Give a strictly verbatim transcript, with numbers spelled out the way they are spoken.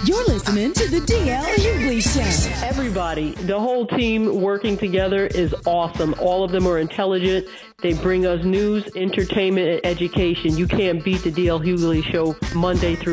You're listening to the D L Hughley Show. Everybody, the whole team working together is awesome. All of them are intelligent. They bring us news, entertainment, and education. You can't beat the D L Hughley Show Monday through